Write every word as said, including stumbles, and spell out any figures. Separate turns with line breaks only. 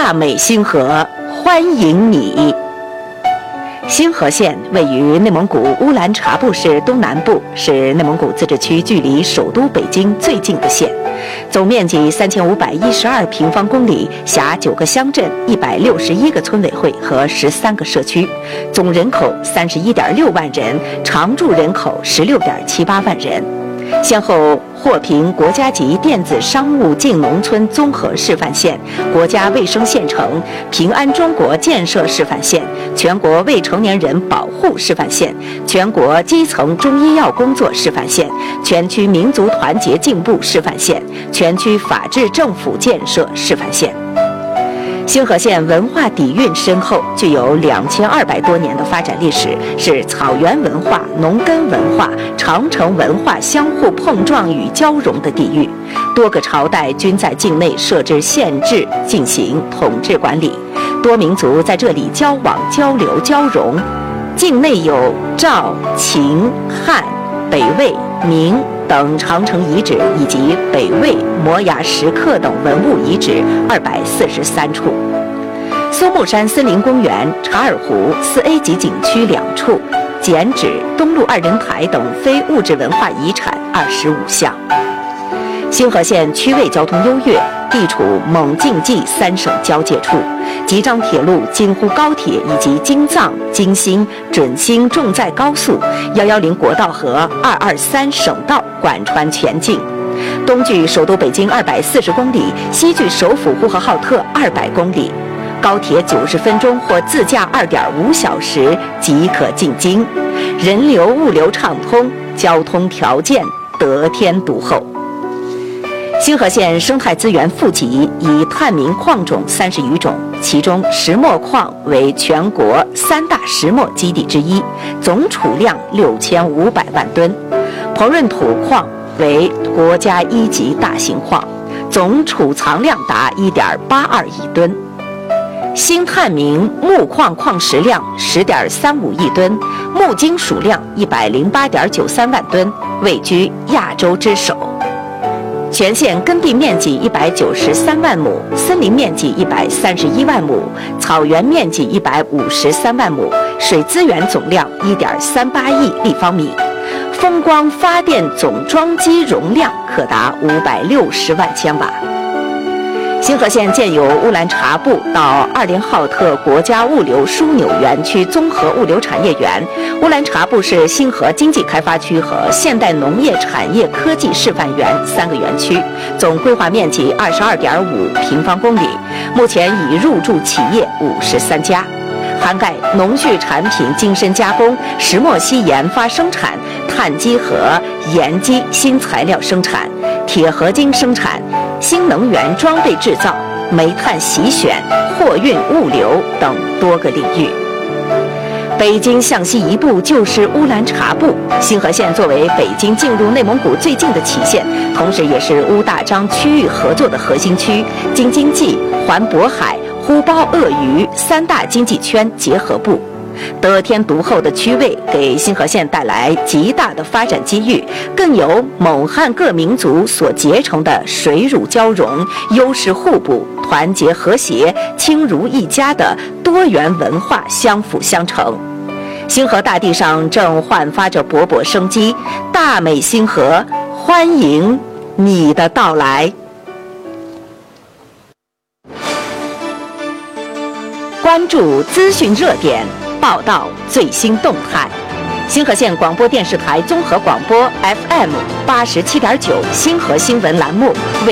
大美星河欢迎你。星河县位于内蒙古乌兰察布市东南部，是内蒙古自治区距离首都北京最近的县，总面积三千五百一十二平方公里，辖九个乡镇、一百六十一个村委会和十三个社区，总人口三十一点六万人，常住人口十六点七八万人。先后获评国家级电子商务进农村综合示范县、国家卫生县城、平安中国建设示范县、全国未成年人保护示范县、全国基层中医药工作示范县、全区民族团结进步示范县、全区法治政府建设示范县。星河县文化底蕴深厚，具有两千二百多年的发展历史，是草原文化、农耕文化、长城文化相互碰撞与交融的地域。多个朝代均在境内设置县治进行统治管理，多民族在这里交往、交流、交融。境内有赵、秦、汉、北魏、明等长城遗址，以及北魏摩崖石刻等文物遗址二百四十三处，松木山森林公园、察尔湖四 A 级景区两处，剪纸、东路二人台等非物质文化遗产二十五项。星河县区位交通优越，地处蒙晋冀三省交界处，吉张铁路、京沪高铁以及京藏、京新、准新重载高速、一一零国道和二二三省道贯穿全境。东距首都北京二百四十公里，西距首府呼和浩特二百公里，高铁九十分钟或自驾二点五小时即可进京，人流物流畅通，交通条件得天独厚。星河县生态资源富集，以探明矿种三十余种，其中石墨矿为全国三大石墨基地之一，总储量六千五百万吨；膨润土矿为国家一级大型矿，总储藏量达一点八二亿吨；新探明木矿矿石量十点三五亿吨，木金属量一百零八点九三万吨，位居亚洲之首。全县耕地面积一百九十三万亩，森林面积一百三十一万亩，草原面积一百五十三万亩，水资源总量一点三八亿立方米，风光发电总装机容量可达五百六十万千瓦。星河县建有乌兰察布到二连浩特国家物流枢纽园区综合物流产业园，乌兰察布市星河经济开发区和现代农业产业科技示范园三个园区，总规划面积二十二点五平方公里，目前已入驻企业五十三家，涵盖农畜产品精深加工、石墨烯研发生产、碳基和盐基新材料生产、铁合金生产、新能源装备制造、煤炭洗选、货运物流等多个领域。北京向西一步就是乌兰察布，星河县作为北京进入内蒙古最近的起县，同时也是乌大张区域合作的核心区，京津冀、环渤海、呼包鄂渝三大经济圈结合部。得天独厚的区位给星河县带来极大的发展机遇，更有蒙汉各民族所结成的水乳交融、优势互补、团结和谐、亲如一家的多元文化相辅相成。星河大地上正焕发着勃勃生机，大美星河欢迎你的到来。关注资讯热点，报道最新动态。星河县广播电视台综合广播 F M 八十七点九星河新闻栏目为